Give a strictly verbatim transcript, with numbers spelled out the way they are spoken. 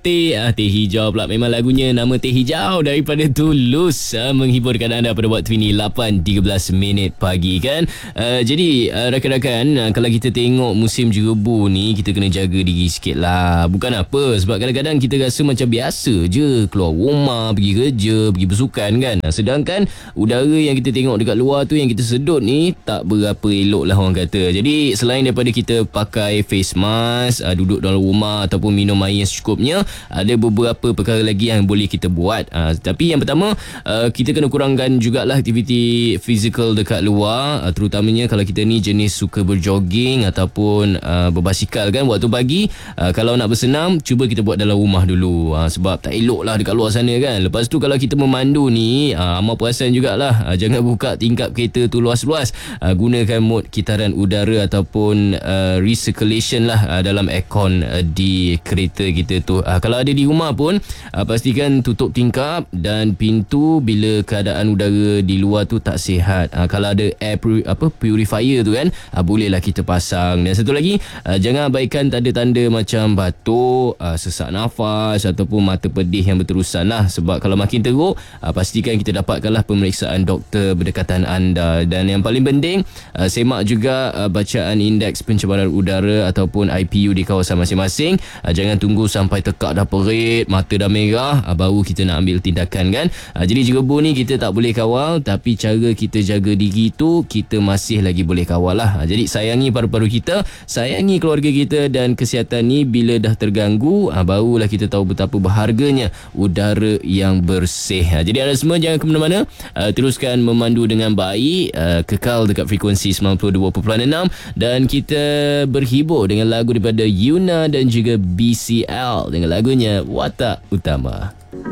teh ah, Teh hijau pula. Memang lagunya nama Teh Hijau daripada Tulus, ah, menghiburkan anda pada waktu ini lapan tiga belas minit pagi kan. uh, Jadi uh, rakan-rakan, uh, kalau kita tengok musim jerebu ni, kita kena jaga diri sikit lah. Bukan apa, sebab kadang-kadang kita rasa macam biasa je keluar rumah, pergi kerja, pergi bersukan kan. uh, Sedangkan udara yang kita tengok dekat luar tu, yang kita sedut ni, tak berapa elok lah orang kata. Jadi selain daripada kita pakai face mask, uh, duduk dalam rumah ataupun minum air yang secukupnya, ada beberapa perkara lagi yang boleh kita buat. uh, Tapi yang pertama, uh, kita kena kurangkan jugalah aktiviti fizikal dekat luar, uh, terutamanya kalau kita ni jenis suka berjogging ataupun uh, berbasikal kan waktu pagi. uh, Kalau nak bersenam, cuba kita buat dalam rumah dulu, uh, sebab tak elok lah dekat luar sana kan. Lepas tu kalau kita memandu ni, uh, amal perasan jugalah, uh, jangan buka tingkap kereta tu luas-luas. uh, Gunakan mod kitaran udara ataupun uh, recirculation lah uh, dalam aircon uh, di kereta kita tu. uh, Kalau ada di rumah pun, uh, pastikan tutup tingkap dan pintu bila keadaan udara di luar tu tak sihat. uh, Kalau ada air puri, apa, purifier tu kan, uh, bolehlah kita pasang. Dan satu lagi, uh, jangan abaikan tanda-tanda macam batuk, uh, sesak nafas ataupun mata pedih yang berterusan lah. Sebab kalau makin teruk, uh, pastikan kita dapatkanlah pemeriksaan doktor berdekatan anda. Dan yang paling penting, uh, semak juga uh, bacaan indeks pencemaran udara ataupun I P U di kawasan masing-masing. uh, Jangan tunggu sampai tekak dah perit, mata dah merah, uh, baru kita nak ambil tindakan kan. uh, Jadi jerebu ni kita tak boleh kawal, tapi cara kita jaga diri tu kita masih lagi boleh kawal lah. uh, Jadi sayangi paru-paru kita, sayangi keluarga kita, dan kesihatan ni bila dah terganggu, uh, barulah kita tahu betapa berharganya udara yang bersih. uh, Jadi anda semua jangan ke mana-mana, uh, teruskan memandu dengan baik, uh, kekal dekat frekuensi sembilan puluh dua perpuluhan enam, dan kita berhibur dengan lagu daripada Yuna dan juga B C L dengan lagunya Watak Utama.